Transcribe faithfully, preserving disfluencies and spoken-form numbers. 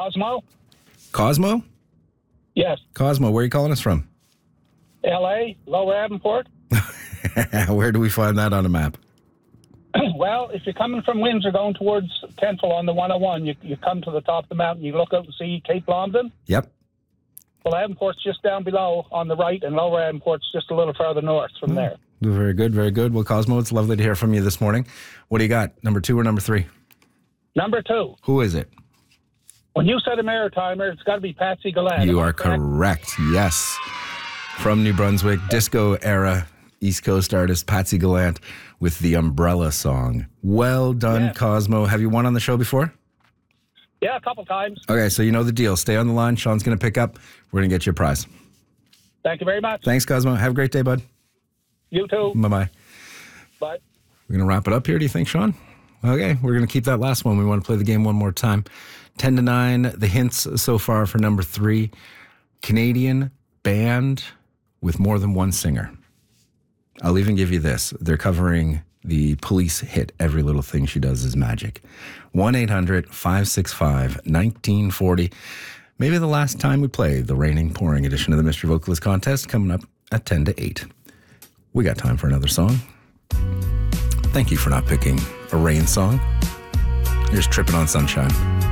Cosmo? Cosmo? Yes. Cosmo, where are you calling us from? L A, Lower Avonport. Where do we find that on a map? Well, if you're coming from Windsor going towards Tentle on the one oh one, you, you come to the top of the mountain, you look out and see Cape London. Yep. Well, Avonport's just down below on the right, and Lower Avonport's just a little further north from mm. there. Very good, very good. Well, Cosmo, it's lovely to hear from you this morning. What do you got, number two or number three? Number two. Who is it? When you said a Maritimer, it's got to be Patsy Gallant. You are correct, yes. From New Brunswick, disco-era East Coast artist Patsy Gallant with the Umbrella song. Well done, yeah. Cosmo. Have you won on the show before? Yeah, a couple times. Okay, so you know the deal. Stay on the line. Sean's going to pick up. We're going to get you a prize. Thank you very much. Thanks, Cosmo. Have a great day, bud. You too. Bye-bye. Bye. We're going to wrap it up here, do you think, Sean? Okay, we're going to keep that last one. We want to play the game one more time. ten to nine, the hints so far for number three. Canadian band with more than one singer. I'll even give you this. They're covering the Police hit, Every Little Thing She Does Is Magic. one eight hundred five six five one nine four zero. Maybe the last time we play the raining, pouring edition of the Mystery Vocalist Contest coming up at ten to eight. We got time for another song. Thank you for not picking a rain song. You're just tripping on sunshine.